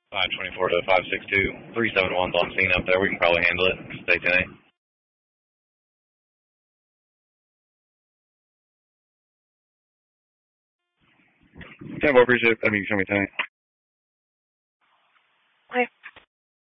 524 to 562. 371's on scene up there. We can probably handle it. Stay 10-8. 10-4, appreciate it. I mean, you show me 10-8.